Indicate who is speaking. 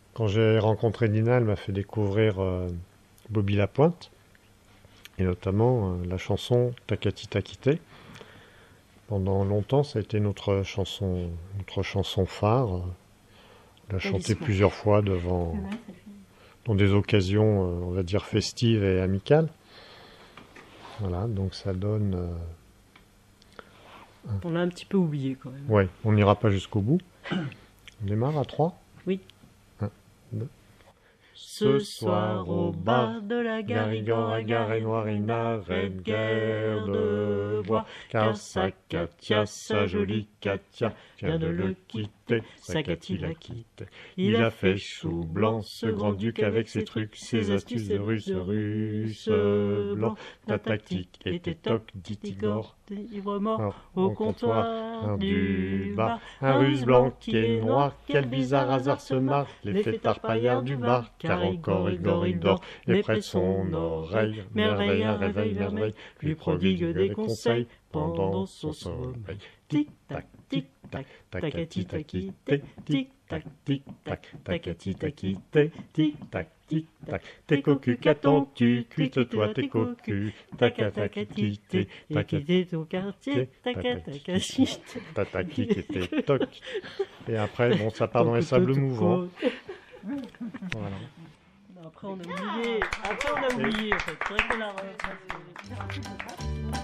Speaker 1: Quand j'ai rencontré Nina, elle m'a fait découvrir Bobby Lapointe, et notamment la chanson Takati Takité. Pendant longtemps, ça a été notre chanson phare. On l'a chantée plusieurs fois dans des occasions, on va dire, festives et amicales. Voilà, donc ça donne...
Speaker 2: On l'a un petit peu oublié quand même.
Speaker 1: Ouais, on n'ira pas jusqu'au bout. On démarre à 3.
Speaker 2: Oui.
Speaker 1: 1, 2.
Speaker 2: Ce soir au bar de la
Speaker 1: Garrigan, à gare et noir, il n'arrête guère de boire, car sa Katia, sa jolie Katia, vient de le quitter, sa Katie l'a quitté. Il a fait chou blanc, ce grand-duc, avec ses trucs, ses astuces de russe blanc. Ta tactique était toc, dit Igor,
Speaker 2: ivre mort au comptoir
Speaker 1: du bar. Un russe blanc qui est noir, quel bizarre hasard se marre, les fêtards paillards du bar, car encore Igor il dort, et près de son oreille, merveille, un réveil, merveille, lui prodigue des conseils pendant son sommeil. Tic-tac, tic-tac, takati takité, tic-tac, tic-tac, takati takité, tic-tac, tic-tac, t'es cocu, qu'attends-tu, cuite-toi tes cocus, tacatakité,
Speaker 2: et quitter ton quartier, tacatacachite.
Speaker 1: Tataki qui était toc. Et après, bon, ça part dans les sables mouvants. Voilà.
Speaker 2: Après on a oublié, en fait. C'est vrai qu'on a...